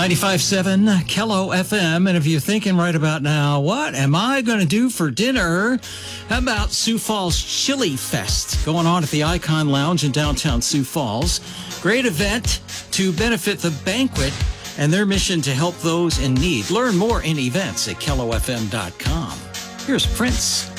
95.7 Kello FM. And if you're thinking right about now, what am I going to do for dinner? How about Sioux Falls Chili Fest going on at the Icon Lounge in downtown Sioux Falls? Great event to benefit the banquet and their mission to help those in need. Learn more in events at kellofm.com. Here's Prince.